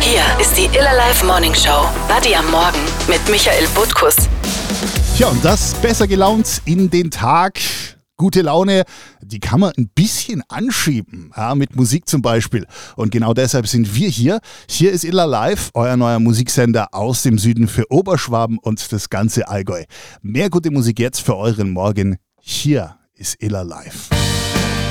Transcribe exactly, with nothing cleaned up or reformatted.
Hier ist die Iller Life Morning Show. Buddy am Morgen mit Michael Butkus. Ja, und das besser gelaunt in den Tag. Gute Laune, die kann man ein bisschen anschieben, ja, mit Musik zum Beispiel. Und genau deshalb sind wir hier. Hier ist Iller Life, euer neuer Musiksender aus dem Süden für Oberschwaben und das ganze Allgäu. Mehr gute Musik jetzt für euren Morgen. Hier ist Iller Life.